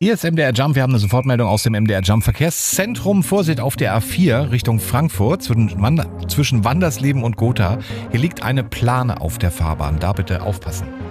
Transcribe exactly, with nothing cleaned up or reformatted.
Hier ist M D R Jump. Wir haben eine Sofortmeldung aus dem M D R Jump Verkehrszentrum. Vorsicht auf der A vier Richtung Frankfurt zwischen, Wander- zwischen Wandersleben und Gotha. Hier liegt eine Plane auf der Fahrbahn. Da bitte aufpassen.